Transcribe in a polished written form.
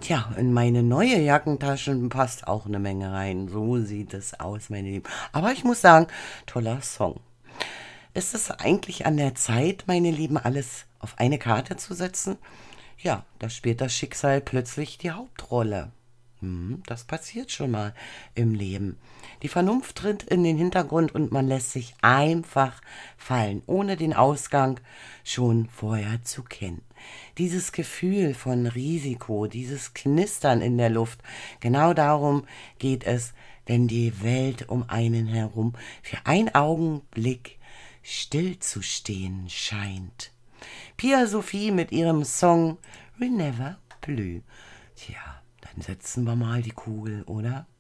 Ja, in meine neue Jackentaschen passt auch eine Menge rein. So sieht es aus, meine Lieben. Aber ich muss sagen, toller Song. Ist es eigentlich an der Zeit, meine Lieben, alles auf eine Karte zu setzen? Ja, da spielt das Schicksal plötzlich die Hauptrolle. Das passiert schon mal im Leben. Die Vernunft tritt in den Hintergrund und man lässt sich einfach fallen, ohne den Ausgang schon vorher zu kennen. Dieses Gefühl von Risiko, dieses Knistern in der Luft, genau darum geht es, wenn die Welt um einen herum für einen Augenblick stillzustehen scheint. Pia Sophie mit ihrem Song Renever Blue. Tja, dann setzen wir mal die Kugel, oder?